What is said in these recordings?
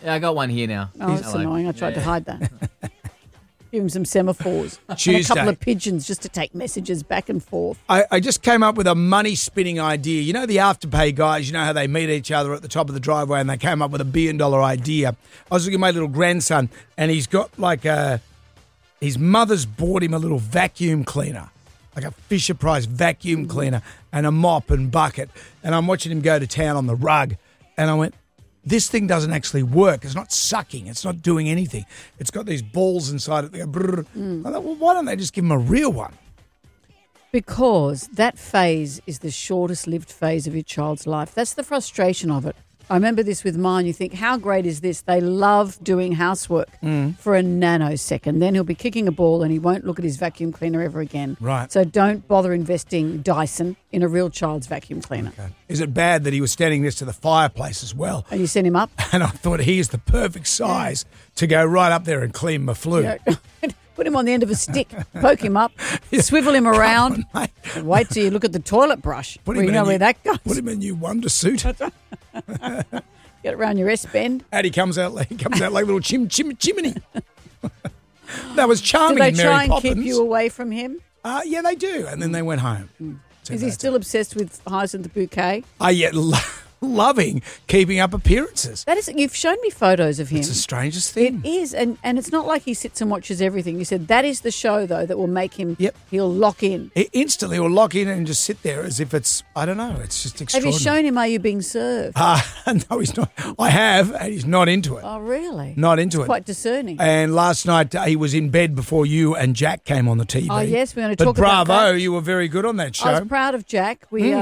Yeah, I got one here now. Oh, it's annoying. I tried to hide that. Give him some semaphores. Tuesday. And a couple of pigeons just to take messages back and forth. I just came up with a money-spinning idea. You know the Afterpay guys, you know how they meet each other at the top of the driveway and they came up with $1 billion idea. I was looking at my little grandson and he's got his mother's bought him a little vacuum cleaner, like a Fisher-Price vacuum cleaner and a mop and bucket. And I'm watching him go to town on the rug and I went, this thing doesn't actually work. It's not sucking. It's not doing anything. It's got these balls inside it. They go brrr. I thought, well, why don't they just give him a real one? Because that phase is the shortest lived phase of your child's life. That's the frustration of it. I remember this with mine. You think, how great is this? They love doing housework for a nanosecond. Then he'll be kicking a ball and he won't look at his vacuum cleaner ever again. Right. So don't bother investing Dyson in a real child's vacuum cleaner. Okay. Is it bad that he was standing next to the fireplace as well? And you send him up? And I thought he is the perfect size to go right up there and clean my flue. Put him on the end of a stick, poke him up, swivel him around, and wait till you look at the toilet brush. You know where that goes. Put him in a new wonder suit. Get it around your S-bend. And he comes out like a little chimney. That was charming. Do they in Mary try and Poppins. keep you away from him? Yeah, they do. And then they went home. So Is he still obsessed with Hyacinth the Bouquet? Yeah, loving keeping up appearances. That is, you've shown me photos of him. It's the strangest thing. It is, and it's not like he sits and watches everything. You said that is the show, though, that will make him, he'll lock in. He instantly will lock in and just sit there as if it's, I don't know, it's just Have extraordinary. you shown him Are You Being Served? No, he's not. I have, and he's not into it. Oh, really? Not into it. Quite discerning. And last night he was in bed before you and Jack came on the TV. Oh, yes, we're going to But talk about bravo, that. you were very good on that show. I was proud of Jack. We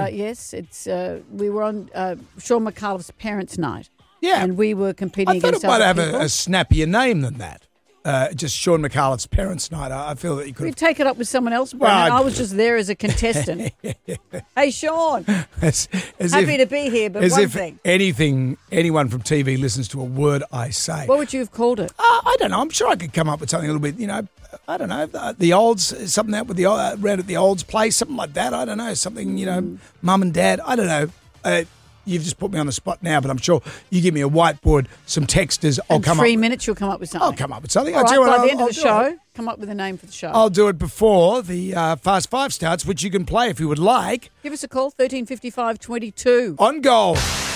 we were on Sean McAuliffe's Parents' Night. Yeah. And we were competing I thought against it might other have people. a snappier name than that. Just Sean McAuliffe's Parents' Night. I feel that you could We have... take it up with someone else, Brian. Well, I was just there as a contestant. Hey, Sean. Happy to be here, but one thing. Anyone from TV listens to a word I say. What would you have called it? I don't know. I'm sure I could come up with something a little bit, I don't know, the olds, something out with the around at the olds place, something like that. I don't know, something, mum and dad. I don't know. You've just put me on the spot now, but I'm sure you give me a whiteboard, some texters. In 3 minutes, you'll come up with something. I'll come up with something. All right, by the end of the do show, it. come up with a name for the show. I'll do it before the Fast Five starts, which you can play if you would like. Give us a call, 1355 22. On goal.